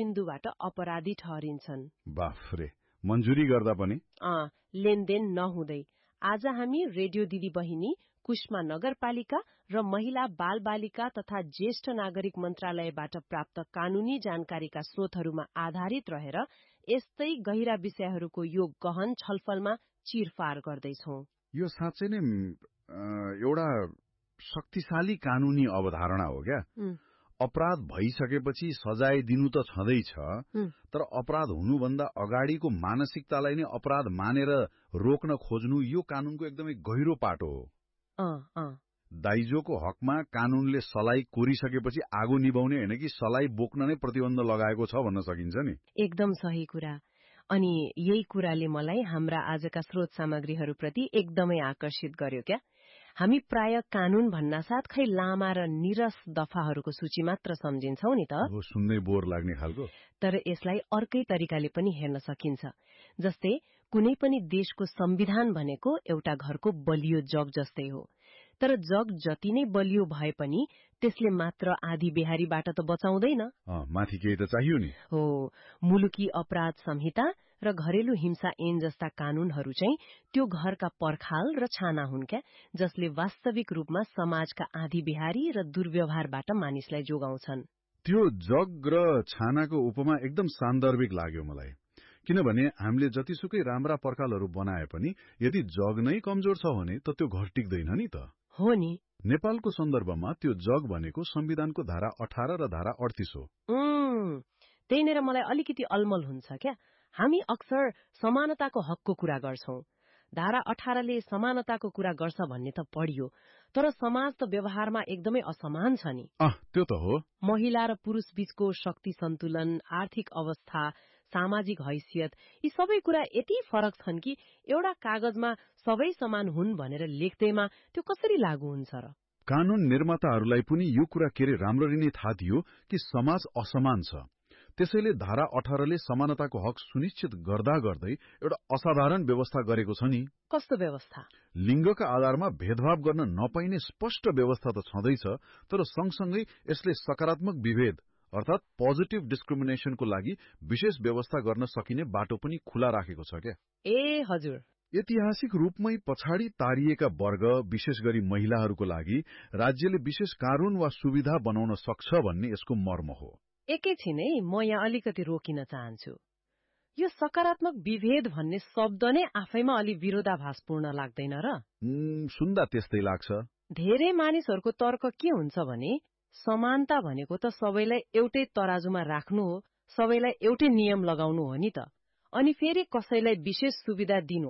बिन्दुबाट अपराधी ठहरिन्छन्। बाफरे, मन्जुरी गर्दा पनि लेनदेन नहुँदै। आज हामी रेडियो दिदी बहिनी, कुष्मा नगरपालिका र महिला बाल बालिका तथा ज्येष्ठ नागरिक मन्त्रालयबाट प्राप्त कानूनी जानकारीका स्रोतहरूमा आधारित रहेर यस्तै गहिरा विषयहरूको यो गहन छलफलमा चिरफार गर्दैछौं। यो साँच्चै नै एउटा शक्तिशाली कानूनी अवधारणा हो क्या। अपराध भइसकेपछि सजाय दिनु त छँदैछ, तर अपराध हुनुभन्दा अगाडिको मानसिकतालाई नै अपराध मानेर रोक्न खोज्नु यो कानूनको एकदमै गहिरो पाटो हो। दाइजोको हकमा कानूनले सलाई कोरिसकेपछि आगो निभाउने होइन कि सलाई बोक्न नै प्रतिबन्ध लगाएको छ भन्न सकिन्छ नि। एकदम सही कुरा। अनि यही कुराले मलाई हाम्रा आजका स्रोत सामग्रीहरूप्रति एकदमै आकर्षित गर्यो क्या। हामी प्राय कानून भन्नासाथ खै लामा र निरस दफाहरूको सूची मात्र सम्झिन्छौ नि त। सुन्दै बोर लाग्ने खालको। तर यसलाई अर्कै तरिकाले पनि हेर्न सकिन्छ। जस्तै कुनै पनि देशको संविधान भनेको एउटा घरको बलियो जग जस्तै हो। तर जग जति नै बलियो भए पनि त्यसले मात्र आधी बेहारीबाट त बचाउँदैन। माथि केही त चाहियो नि। हो, मुलुकी अपराध संहिता र घरेलु हिंसा ऐन जस्ता कानूनहरू चाहिँ त्यो घरका पर्खाल र छाना हुन् क्या, जसले वास्तविक रूपमा समाजका आधी बेहारी र दुर्व्यवहारबाट मानिसलाई जोगाउँछन्। त्यो जग र छानाको उपमा एकदम सान्दर्भिक लाग्यो मलाई। किनभने हामीले जतिसुकै राम्रा पर्खालहरू बनाए पनि यदि जग नै कमजोर छ भने त त्यो घर टिक्दैन नि त। हो नि। नेपालको सन्दर्भमा त्यो जग भनेको संविधानको धारा 18 र धारा 38 हो। त्यहीँनिर मलाई अलिकति अलमल हुन्छ क्या। हामी अक्सर समानताको हकको कुरा गर्छौं। धारा 18ले समानताको कुरा गर्छ भन्ने त पढियो, तर समाज त व्यवहारमा एकदमै असमान छ नि। त्यो त हो। महिला र पुरुष बीचको शक्ति सन्तुलन, आर्थिक अवस्था, सामाजिक हैसियत, यी सबै कुरा यति फरक छन् कि एउटा कागजमा सबै समान हुन् भनेर लेख्दैमा त्यो कसरी लागू हुन्छ र? कानून निर्माताहरूलाई पनि यो कुरा राम्ररी नै थाहा थियो कि समाज असमान छ। त्यसैले धारा 18ले समानताको हक सुनिश्चित गर्दा गर्दै एउटा असाधारण व्यवस्था गरेको छ नि। कस्तो व्यवस्था? लिङ्गका आधारमा भेदभाव गर्न नपाइने स्पष्ट व्यवस्था त छँदैछ, तर सँगसँगै यसले सकारात्मक विभेद अर्थात पोजिटिभ डिस्क्रिमिनेसनको लागि विशेष व्यवस्था गर्न सकिने बाटो पनि खुला राखेको छ क्या। ए हजुर। ऐतिहासिक रूपमै पछाडि तारिएका वर्ग, विशेष गरी महिलाहरूको लागि राज्यले विशेष कानून वा सुविधा बनाउन सक्छ भन्ने यसको मर्म हो। एकैछिन है, म यहाँ अलिकति रोकिन चाहन्छु। यो सकारात्मक विभेद भन्ने शब्द नै आफैमा अलि विरोधाभासपूर्ण लाग्दैन र? सुन्दा त्यस्तै लाग्छ। धेरै मानिसहरूको तर्क के हुन्छ भने समानता भनेको त सबैलाई एउटै तराजुमा राख्नु हो, सबैलाई एउटै नियम लगाउनु हो नि त। अनि फेरि कसैलाई विशेष सुविधा दिनु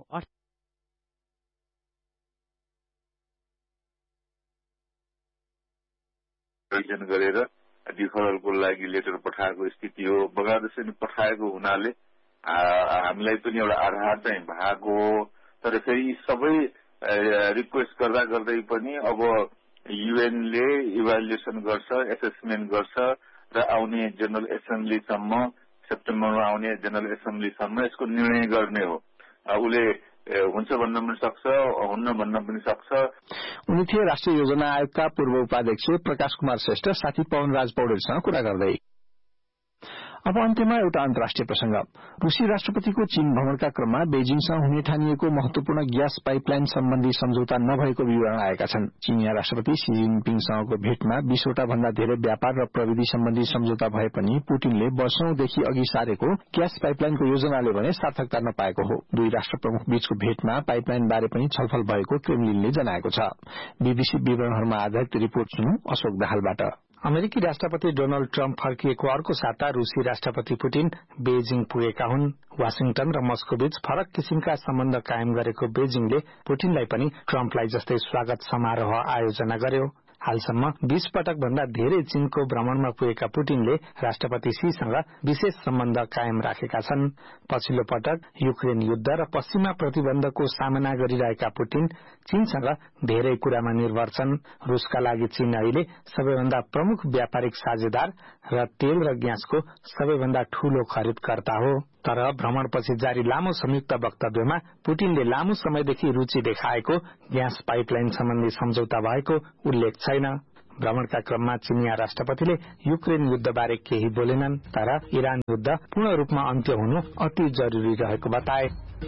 गरेर डिफरलको लागि लेटर पठाएको स्थिति हो। बगादस पठाएको हुनाले हामीलाई पनि एउटा आधार चाहिँ भएको हो। तर फेरि सबै रिक्वेस्ट गर्दा गर्दै पनि अब युएनले इभ्यालुएसन गर्छ, एसेसमेन्ट गर्छ र आउने जनरल एसेम्ब्लीसम्म, सेप्टेम्बरमा आउने जनरल एसेम्ब्लीसम्म यसको निर्णय गर्ने हो। उसले हुन्छ भन्न पनि सक्छ, हुन्न भन्न पनि सक्छ। उनी थिए राष्ट्रिय योजना आयोगका पूर्व उपाध्यक्ष प्रकाश कुमार श्रेष्ठ, साथी पवनराज पौडेलसँग कुरा गर्दै। अब अन्त्यमा एउटा अन्तर्राष्ट्रिय प्रसंग। रूसी राष्ट्रपतिको चीन भ्रमणका क्रममा बेजिङसँग हुने ठानिएको महत्वपूर्ण ग्यास पाइपलाइन सम्बन्धी सम्झौता नभएको विवरण आएका छन्। चीनिया राष्ट्रपति सी जिनपिङसँगको भेटमा 20वटा भन्दा धेरै व्यापार र प्रविधि सम्बन्धी सम्झौता भए पनि पुटिनले वर्षौंदेखि अघि सारेको ग्यास पाइपलाइनको योजनाले भने सार्थकता नपाएको हो। दुई राष्ट्र प्रमुख बीचको भेटमा पाइपलाइन बारे पनि छलफल भएको क्रेमलिनले जनाएको छ। बीबीसी विवरणहरूमा आधारित रिपोर्ट सुनौ अशोक दाहालबाट। अमेरिकी राष्ट्रपति डोनाल्ड ट्रम्प फर्किएको अर्को साता रूसी राष्ट्रपति पुटिन बेजिङ पुगेका हुन्। वाशिंगटन र मस्को बीच फरक किसिमका सम्बन्ध कायम गरेको बेजिङले पुटिनलाई पनि ट्रम्पलाई जस्तै स्वागत समारोह आयोजना गर्यो। हालसम्म 20 पटक भन्दा धेरै चीनको भ्रमणमा पुगेका पुटिनले राष्ट्रपति शीसँग विशेष सम्बन्ध कायम राखेका छन्। पछिल्लो पटक युक्रेन युद्ध र पश्चिमा प्रतिबन्धको सामना गरिरहेका पुटिन चीनसँग धेरै कुरामा निर्भर छन्। रूसका लागि चीन अहिले सबैभन्दा प्रमुख व्यापारिक साझेदार र तेल र ग्यासको सबैभन्दा ठूलो खरिदकर्ता हो। तर भ्रमणपछि जारी लामो संयुक्त वक्तव्यमा पुटिनले लामो समयदेखि रुचि देखाएको ग्यास पाइपलाइन सम्बन्धी सम्झौता भएको उल्लेख छैन। भ्रमणका क्रममा चीनिया राष्ट्रपतिले युक्रेन युद्धबारे केही बोलेनन्, तर इरान युद्ध पूर्ण रूपमा अन्त्य हुनु अति जरूरी रहेको बताए।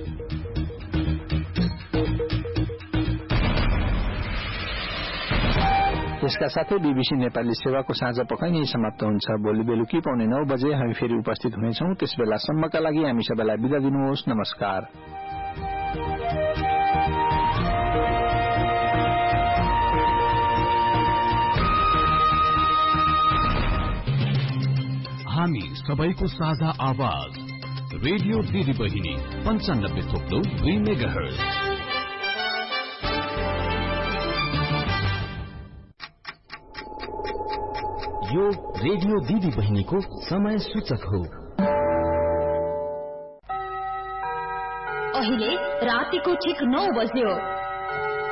यसका साथै बीबीसी नेपाली सेवाको साँझ पख नै समाप्त हुन्छ। भोलि बेलुकी 9:15 बजे हामी फेरि उपस्थित हुनेछौं। त्यसबेलासम्मका लागि हामी सबैलाई बिदा दिनुहोस्। नमस्कार। हामी सबैको साझा आवाज रेडियो दिदी बहिनी 95.2 मेगाहर्ज। यो रेडियो दिदी बहिनीको समय सूचक हो। अहिले रातिको ठीक 9 बज्यो।